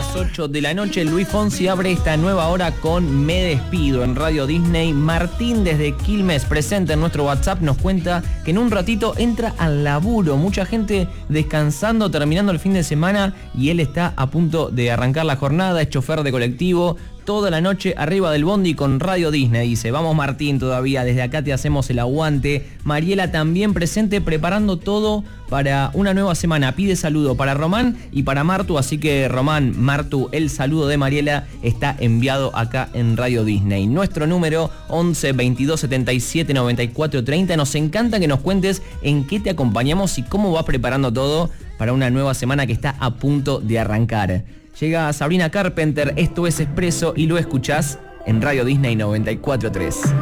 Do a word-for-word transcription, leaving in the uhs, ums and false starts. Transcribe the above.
las ocho de la noche. Luis Fonsi abre esta nueva hora con Me Despido en Radio Disney. Martín desde Quilmes, presente en nuestro WhatsApp, nos cuenta que en un ratito entra al laburo. Mucha gente descansando, terminando el fin de semana, y él está a punto de arrancar la jornada. Es chofer de colectivo. Toda la noche arriba del bondi con Radio Disney. Dice, vamos Martín todavía, desde acá te hacemos el aguante. Mariela también presente, preparando todo para una nueva semana. Pide saludo para Román y para Martu, así que Román, Martu, el saludo de Mariela está enviado acá en Radio Disney. Nuestro número once veintidós setenta y siete noventa y cuatro treinta. Nos encanta que nos cuentes en qué te acompañamos y cómo vas preparando todo para una nueva semana que está a punto de arrancar. Llega Sabrina Carpenter, esto es Expreso y lo escuchás en Radio Disney noventa y cuatro tres.